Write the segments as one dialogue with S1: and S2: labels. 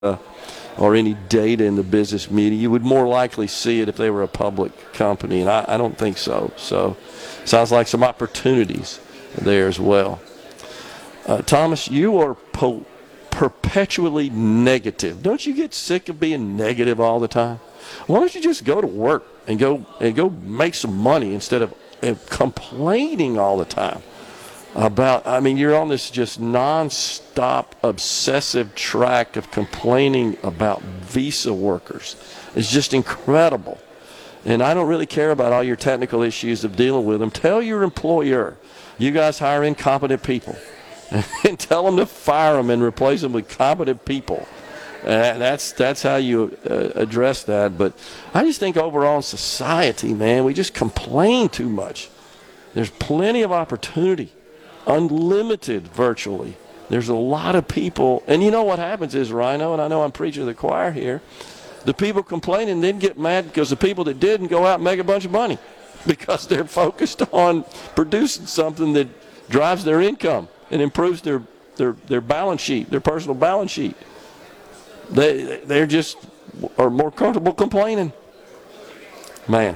S1: or any data in the business media. You would more likely see it if they were a public company, and I don't think so. So sounds like some opportunities there as well. Thomas, you are perpetually negative. Don't you get sick of being negative all the time? Why don't you just go to work and go make some money instead of complaining all the time about, you're on this just nonstop obsessive track of complaining about visa workers. It's just incredible. And I don't really care about all your technical issues of dealing with them. Tell your employer, you guys hire incompetent people, and tell them to fire them and replace them with competent people. That's how you address that. But I just think overall in society, man, we just complain too much. There's plenty of opportunity, unlimited virtually. There's a lot of people. And you know what happens is, Rhino, and I know I'm preaching to the choir here, the people complaining then get mad because the people that didn't go out and make a bunch of money because they're focused on producing something that drives their income and improves their balance sheet, their personal balance sheet. They're just are more comfortable complaining. Man,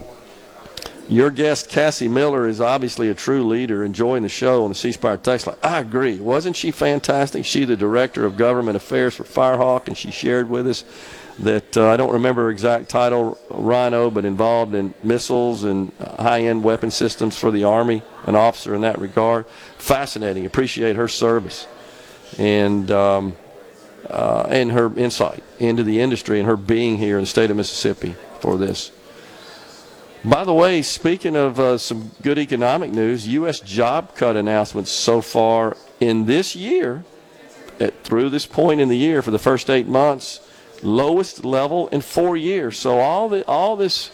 S1: your guest, Cassie Miller, is obviously a true leader, enjoying the show on the C Spire text line. I agree. Wasn't she fantastic? She's the Director of Government Affairs for Firehawk, and she shared with us that, I don't remember her exact title, Rhino, but involved in missiles and high-end weapon systems for the Army, an officer in that regard. Fascinating. Appreciate her service and her insight into the industry and her being here in the state of Mississippi for this. By the way, speaking of some good economic news, U.S. job cut announcements so far in this year, through this point in the year for the first 8 months, lowest level in 4 years. So all this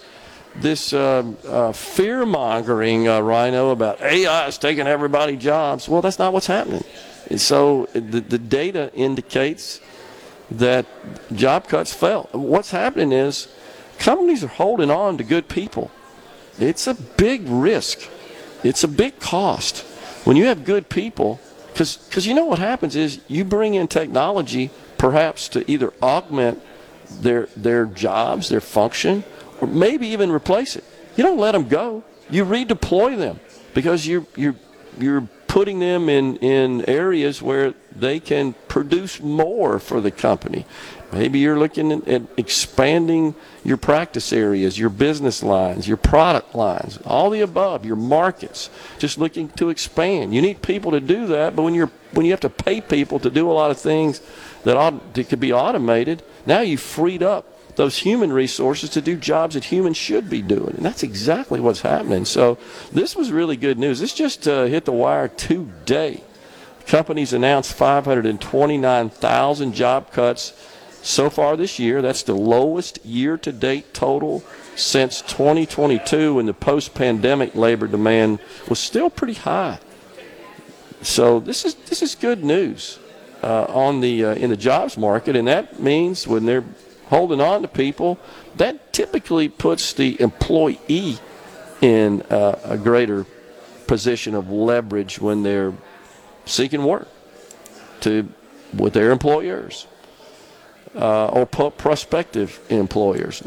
S1: fear-mongering, Rhino, about AI is taking everybody's jobs. Well, that's not what's happening. And so the data indicates that job cuts fell. What's happening is companies are holding on to good people. It's a big risk. It's a big cost. When you have good people, because you know what happens is you bring in technology perhaps to either augment their jobs, their function, or maybe even replace it. You don't let them go. You redeploy them because you're putting them in areas where they can produce more for the company. Maybe you're looking at expanding your practice areas, your business lines, your product lines, all the above, your markets, just looking to expand. You need people to do that, but when you have to pay people to do a lot of things that could be automated, now you've freed up those human resources to do jobs that humans should be doing. And that's exactly what's happening. So this was really good news. This just hit the wire today. Companies announced 529,000 job cuts so far this year. That's the lowest year-to-date total since 2022, when the post-pandemic labor demand was still pretty high. So this is good news in the jobs market, and that means when they're holding on to people, that typically puts the employee in a greater position of leverage when they're seeking work with their employers or prospective employers.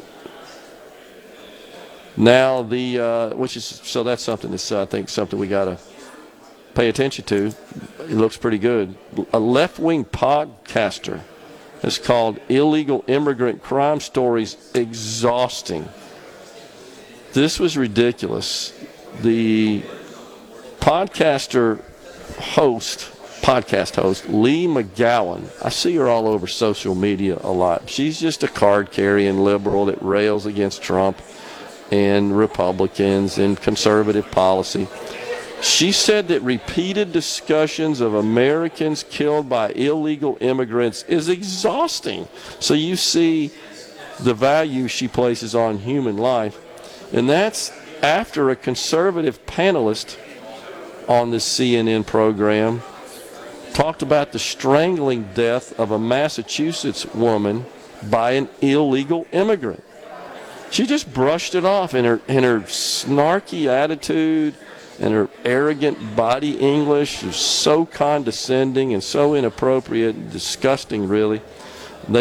S1: Now that's something that's I think something we got to pay attention to. It looks pretty good. A left-wing podcaster is called Illegal Immigrant Crime Stories Exhausting. This was ridiculous. The podcast host, Lee McGowan, I see her all over social media a lot. She's just a card-carrying liberal that rails against Trump and Republicans and conservative policy. She said that repeated discussions of Americans killed by illegal immigrants is exhausting. So you see the value she places on human life. And that's after a conservative panelist on the CNN program talked about the strangling death of a Massachusetts woman by an illegal immigrant. She just brushed it off in her snarky attitude and her arrogant body English is so condescending and so inappropriate and disgusting, really.